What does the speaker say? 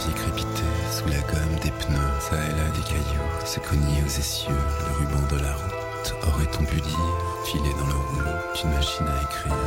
gravier crépitait sous la gomme des pneus, ça et là des cailloux se cognaient aux essieux, le ruban de la route. Aurait-on pu dire, filé dans le rouleau d'une machine à écrire?